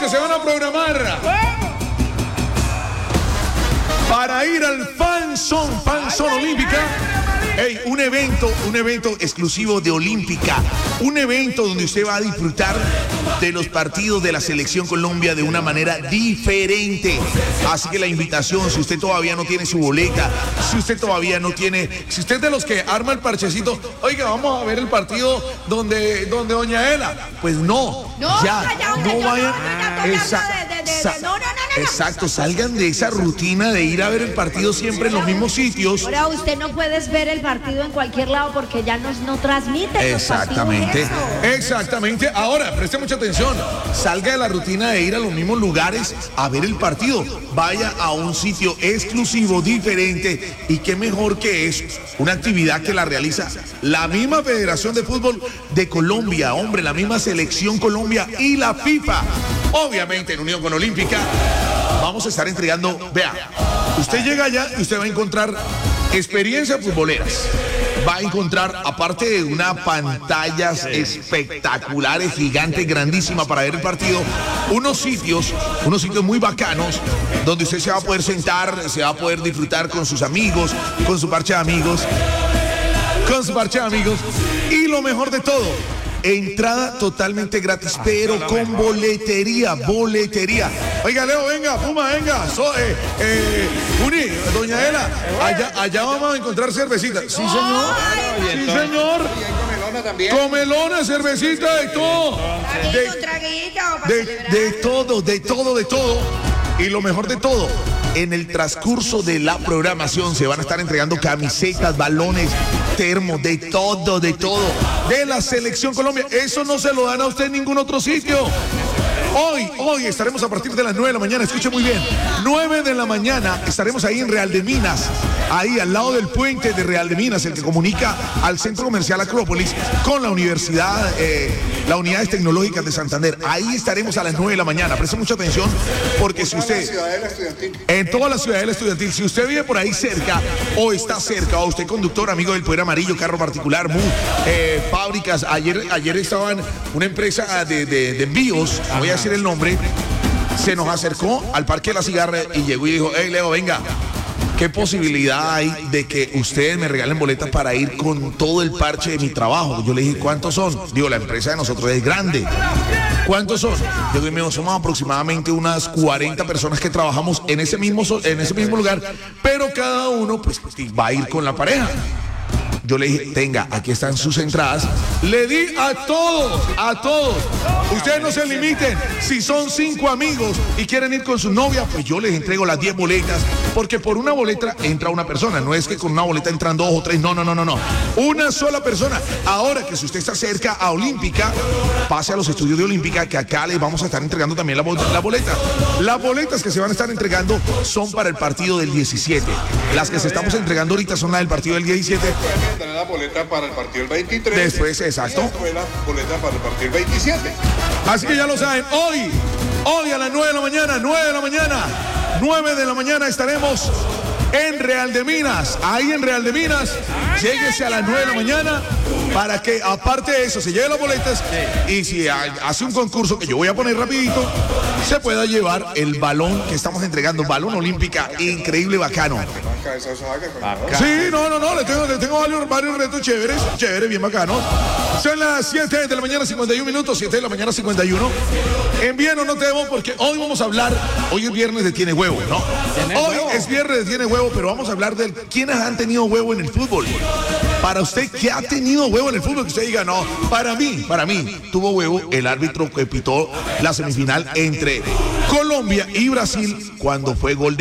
que se van a programar para ir al Fan Zone Olímpica. Hey, un evento exclusivo de Olímpica, un evento donde usted va a disfrutar de los partidos de la Selección Colombia de una manera diferente. Así que la invitación, si usted todavía no tiene su boleta, si usted es de los que arma el parchecito, oiga, vamos a ver el partido donde Doña Ela, pues no vayan. Exacto, salgan de esa rutina de ir a ver el partido siempre en los mismos sitios. Ahora usted no puedes ver el partido en cualquier lado porque ya no transmite. Exactamente. Ahora, preste mucha atención. Salga de la rutina de ir a los mismos lugares a ver el partido. Vaya a un sitio exclusivo, diferente. Y qué mejor que es una actividad que la realiza la misma Federación de Fútbol de Colombia, hombre, la misma Selección Colombia y la FIFA. Obviamente en unión con Olímpica vamos a estar entregando, vea, usted llega allá y usted va a encontrar experiencias futboleras. Va a encontrar, aparte de unas pantallas espectaculares, gigantes, grandísimas para ver el partido, unos sitios muy bacanos, donde usted se va a poder sentar, se va a poder disfrutar con sus amigos, con su parche de amigos, y lo mejor de todo, entrada totalmente gratis, pero con boletería. Oiga, Leo, venga, Puma, venga. Uni, Doña Ela, allá vamos a encontrar cervecita. Sí, señor. Comelona, cervecita, de todo. De todo. Y lo mejor de todo, en el transcurso de la programación se van a estar entregando camisetas, balones, termos, de todo, de la Selección Colombia. Eso no se lo dan a usted en ningún otro sitio. Hoy estaremos a partir de las 9 de la mañana, escuche muy bien, 9 de la mañana estaremos ahí en Real de Minas, ahí al lado del puente de Real de Minas, el que comunica al Centro Comercial Acrópolis con la universidad, las unidades tecnológicas de Santander. Ahí estaremos a las 9 de la mañana, preste mucha atención, porque si usted, en toda la ciudadela estudiantil, si usted vive por ahí cerca, o está cerca, o usted conductor, amigo del Poder Amarillo, carro particular, fábricas, ayer estaban una empresa de envíos, voy a decir el nombre, se nos acercó al Parque de la Cigarra y llegó y dijo, hey Leo, venga, ¿qué posibilidad hay de que ustedes me regalen boletas para ir con todo el parche de mi trabajo? Yo le dije, ¿cuántos son? Digo, la empresa de nosotros es grande. ¿Cuántos son? Yo le dije, somos aproximadamente unas 40 personas que trabajamos en ese mismo lugar, pero cada uno pues va a ir con la pareja. Yo le dije, tenga, aquí están sus entradas. Le di a todos. Ustedes no se limiten. Si son 5 amigos y quieren ir con su novia, pues yo les entrego las 10 boletas. Porque por una boleta entra una persona. No es que con una boleta entran 2 o 3. No. Una sola persona. Ahora que si usted está cerca a Olímpica, pase a los estudios de Olímpica, que acá les vamos a estar entregando también la boleta. Las boletas que se van a estar entregando son para el partido del 17. Las que se estamos entregando ahorita son las del partido del 17. Tener la boleta para el partido del 23. Después, exacto. Y después la boleta para el partido del 27. Así que ya lo saben, hoy a las 9 de la mañana estaremos en Real de Minas. Ahí en Real de Minas, lléguese a las 9 de la mañana para que, aparte de eso, se lleve las boletas y si hace un concurso que yo voy a poner rapidito, se pueda llevar el balón que estamos entregando, balón Olímpica, increíble, bacano. Sí, no, le tengo varios retos chéveres, bien bacanos. Son las 7 de la mañana, 51 minutos, 7 de la mañana, 51. Envíenos, no tenemos, porque hoy vamos a hablar, hoy es viernes de Tiene Huevo, ¿no? Hoy es viernes de Tiene Huevo, pero vamos a hablar de quiénes han tenido huevo en el fútbol. Para usted, ¿qué ha tenido huevo en el fútbol? Que usted diga, no, para mí, tuvo huevo el árbitro que pitó la semifinal entre Colombia y Brasil cuando fue gol